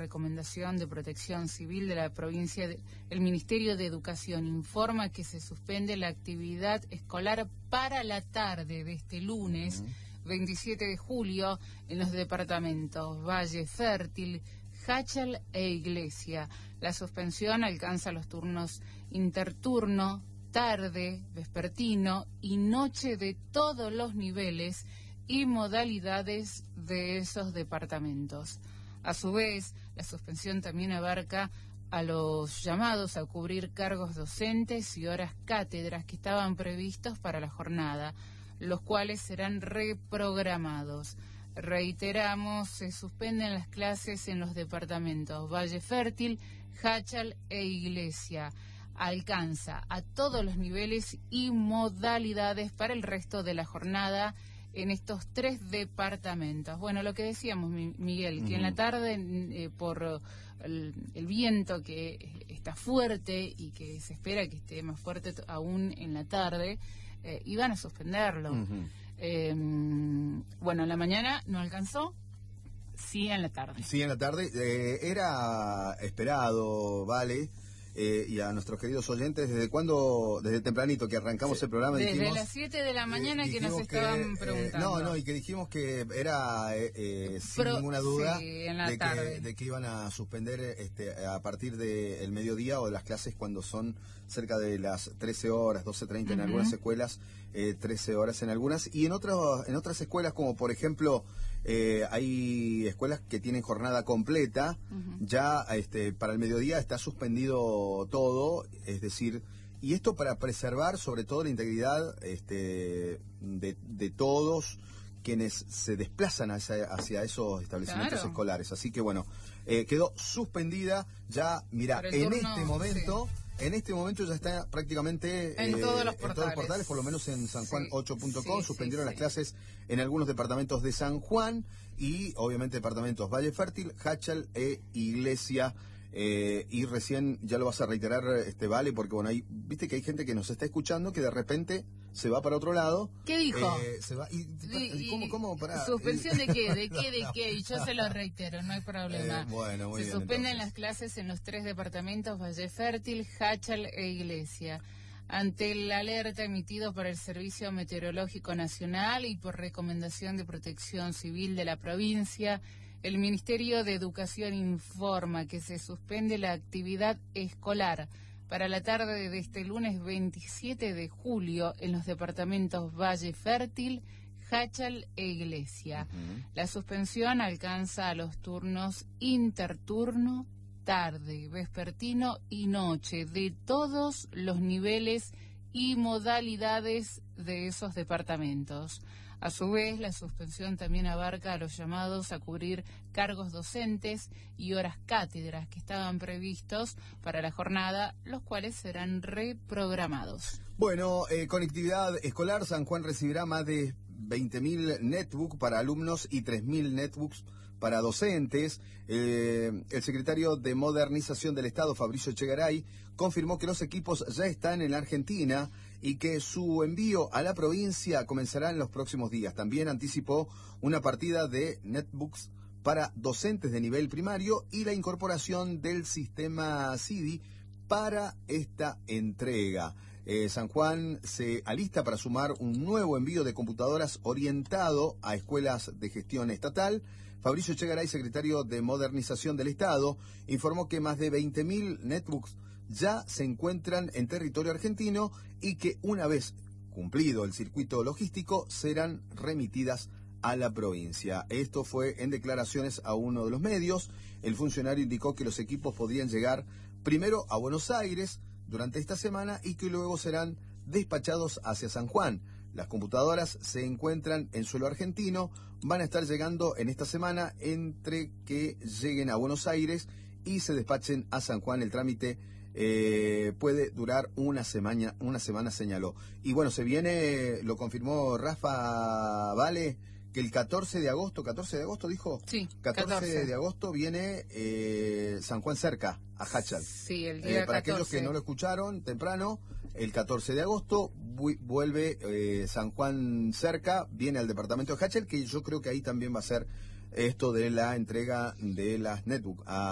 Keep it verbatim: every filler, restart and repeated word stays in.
recomendación de Protección Civil de la provincia, de, el Ministerio de Educación informa que se suspende la actividad escolar para la tarde de este lunes, uh-huh. veintisiete de julio, en los departamentos Valle Fértil, Hachal e Iglesia. La suspensión alcanza los turnos interturno, tarde, vespertino y noche de todos los niveles y modalidades de esos departamentos. A su vez, la suspensión también abarca a los llamados a cubrir cargos docentes y horas cátedras que estaban previstos para la jornada, los cuales serán reprogramados. Reiteramos, se suspenden las clases en los departamentos Valle Fértil, Hachal e Iglesia. Alcanza a todos los niveles y modalidades para el resto de la jornada en estos tres departamentos. Bueno, lo que decíamos, Miguel, que uh-huh. en la tarde, eh, por el, el viento que está fuerte y que se espera que esté más fuerte aún en la tarde, eh, iban a suspenderlo. Uh-huh. Eh, bueno, en la mañana no alcanzó, sí en la tarde. Sí en la tarde, eh, era esperado, ¿vale? Eh, y a nuestros queridos oyentes, ¿desde cuándo? Desde tempranito que arrancamos sí. el programa. Desde dijimos, las siete de la mañana eh, que nos estaban que, preguntando. Eh, no, no, y que dijimos que era eh, eh, sin Pro, ninguna duda sí, en la de, tarde. que, de que iban a suspender este, a partir del mediodía o de las clases cuando son cerca de las trece horas, doce treinta uh-huh. en algunas escuelas, eh, trece horas en algunas, y en, otros, en otras escuelas como por ejemplo eh, hay escuelas que tienen jornada completa, uh-huh. ya este, para el mediodía está suspendido todo, es decir, y esto para preservar sobre todo la integridad este, de, de todos quienes se desplazan hacia, hacia esos establecimientos claro. escolares. Así que bueno, eh, quedó suspendida ya, mirá, en turno, este momento... Sí. En este momento ya está prácticamente en, eh, todos, los en todos los portales, por lo menos en san juan ocho punto com, sí, suspendieron sí, las sí. clases en algunos departamentos de San Juan y obviamente departamentos Valle Fértil, Hachal e Iglesia. Eh, y recién ya lo vas a reiterar, este Vale, porque bueno, hay, viste que hay gente que nos está escuchando que de repente se va para otro lado. ¿Qué dijo? Eh, se va y, y, y ¿cómo, cómo? Pará. ¿Suspensión de qué? ¿De qué? ¿De qué? Y yo se lo reitero, no hay problema. Eh, bueno, muy se bien, suspenden entonces. las clases en los tres departamentos Valle Fértil, Hachal e Iglesia. Ante el alerta emitido por el Servicio Meteorológico Nacional y por recomendación de Protección Civil de la provincia, el Ministerio de Educación informa que se suspende la actividad escolar para la tarde de este lunes veintisiete de julio en los departamentos Valle Fértil, Hachal e Iglesia. Uh-huh. La suspensión alcanza a los turnos interturno, tarde, vespertino y noche de todos los niveles y modalidades de esos departamentos. A su vez, la suspensión también abarca a los llamados a cubrir cargos docentes y horas cátedras que estaban previstos para la jornada, los cuales serán reprogramados. Bueno, eh, conectividad escolar, San Juan recibirá más de veinte mil netbooks para alumnos y tres mil netbooks para docentes. Eh, el secretario de Modernización del Estado, Fabricio Echegaray, confirmó que los equipos ya están en la Argentina y que su envío a la provincia comenzará en los próximos días. También anticipó una partida de netbooks para docentes de nivel primario y la incorporación del sistema C I D I para esta entrega. Eh, San Juan se alista para sumar un nuevo envío de computadoras orientado a escuelas de gestión estatal. Fabricio Echegaray, secretario de Modernización del Estado, informó que más de veinte mil netbooks ya se encuentran en territorio argentino y que una vez cumplido el circuito logístico serán remitidas a la provincia. Esto fue en declaraciones a uno de los medios. El funcionario indicó que los equipos podrían llegar primero a Buenos Aires durante esta semana y que luego serán despachados hacia San Juan. Las computadoras se encuentran en suelo argentino, van a estar llegando en esta semana entre que lleguen a Buenos Aires y se despachen a San Juan. El trámite eh, puede durar una semana, una semana, señaló. Y bueno, se viene, lo confirmó Rafa Vale, que el catorce de agosto, catorce de agosto dijo, sí, catorce, catorce de agosto viene eh, San Juan cerca, a Hachal. Sí, el día eh, Para catorce. Aquellos que no lo escucharon temprano, el catorce de agosto vu- vuelve eh, San Juan cerca, viene al departamento de Hachal, que yo creo que ahí también va a ser esto de la entrega de las netbooks.